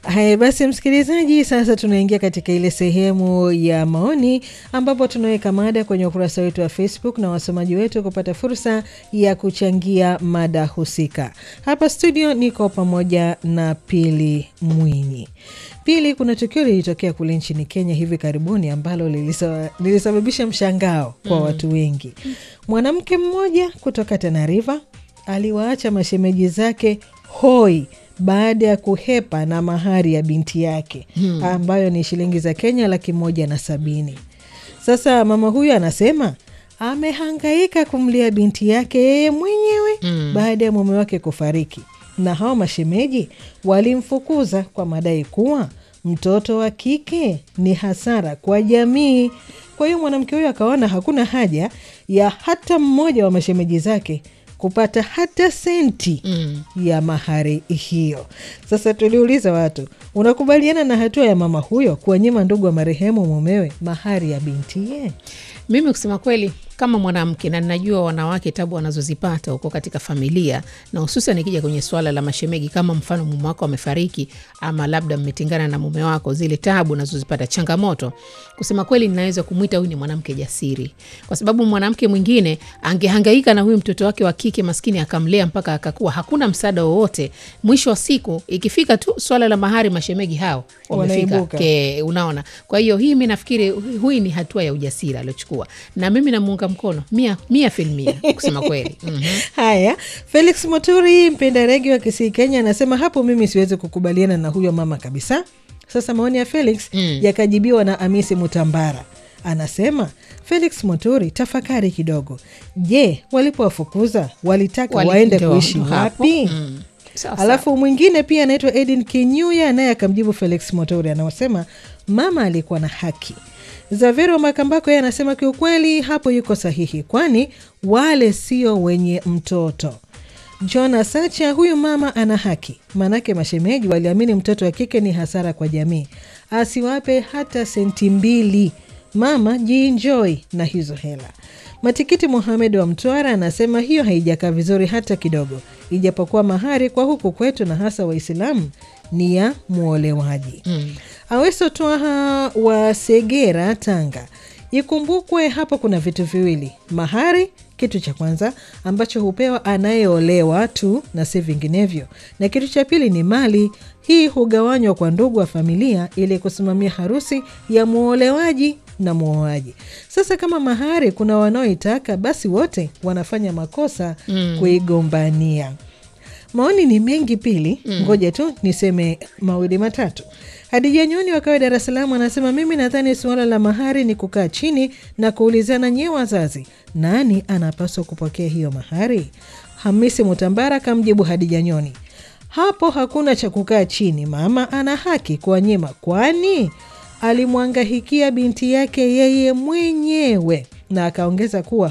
Hai basi msikilizaji, sasa tunaingia katika ile sehemu ya maoni ambapo tunaweka mada kwenye ukurasa wetu wa Facebook na wasomaji wetu kupata fursa ya kuchangia mada husika. Hapa studio niko pamoja na Pili Mwinyi. Pili, kuna tukio lilitokea kule nchini Kenya hivi karibuni ambalo lilisababisha mshangao kwa watu wengi. Mwanamke mmoja kutoka Tana River aliwaacha mashemeji zake hoi baada ya kuhepa na mahari ya binti yake ambayo ni shilingi za Kenya 170,000. Sasa mama huyu anasema amehangaika kumlia binti yake yeye mwenyewe baada ya mume wake kufariki, na hao mashemeji walimfukuza kwa madai kuwa mtoto wa kike ni hasara kwa jamii. Kwa hiyo mwanamke huyu akaona hakuna haja ya hata mmoja wa mashemeji zake kupata hata senti ya mahari hiyo. Sasa tuliuliza watu, unakubaliana na hatua ya mama huyo kuwanyima ndugu wa marehemu mumewe mahari ya bintiye? Mimi kusema kweli kama mwanamke, na ninajua wanawake tabu wanazozipata huko katika familia, na hususan nikija kwenye swala la mashemegi, kama mfano mume wako amefariki ama labda mmetengana na mume wako, zile tabu unazozipata, changamoto, kusema kweli ninaweza kumuita huyu ni mwanamke jasiri, kwa sababu mwanamke mwingine angehangaika na huyu mtoto wake wa kike maskini akamlea mpaka akakua, hakuna msaada wowote. Mwisho wa siku ikifika tu swala la mahari, mashemegi hao wamefika, unaona. Kwa hiyo hii mimi nafikiri huyu ni hatua ya ujasiri aliochukua, na mimi namuunga mkono 100% kusema kweli. Haya, Felix Moturi mpenda regi wa Kisii Kenya anasema hapo mimi siwezi kukubaliana na huyo mama kabisa. Sasa maoni ya Felix yakajibiwa na Amisi Mutambara. Anasema Felix Moturi, tafakari kidogo. Je, walipowafukuza walitaka waende kuishi wapi? Alafu mwingine pia anaitwa Edin Kinyuya naye akamjibu Felix Moturi, anasema mama alikuwa na haki. Zavero Makambako yeye anasema kiukweli hapo yuko sahihi, kwani wale sio wenye mtoto. John Sacha, huyu mama ana haki, manake mashemeji waliamini mtoto wa kike ni hasara kwa jamii, asiwape hata senti 2. Mama jienjoy na hizo hela. Matikiti Mohamed wa Mtwara anasema hiyo haijakaa vizuri hata kidogo, ijapokuwa mahari kwa huku kwetu na hasa Waislamu ni ya muolewaji. Aweso Twaha wa Segera, Tanga, ikumbukwe hapo kuna vitu viwili. Mahari, kitu cha kwanza ambacho hupewa anayeolewa tu na si vinginevyo, na kitu cha pili ni mali. Hii hugawanywa kwa ndugu wa familia ili kusimamia harusi ya muolewaji na muoaji. Sasa kama mahari kuna wanaoitaka, basi wote wanafanya makosa kuigombania. Maoni ni mengi Pili, ngoja tu niseme mawili matatu. Hadija Nyoni wakawe Dar es Salaam anasema mimi nadhani suala la mahari ni kukaa chini na kuulizana nyewe wazazi, nani anapaswa kupokea hiyo mahari? Hamisi Mutambara kamjibu Hadija Nyoni, hapo hakuna cha kukaa chini, mama ana haki kuwanyima, kwani alimwangahikia binti yake yeye mwenyewe, na akaongeza kuwa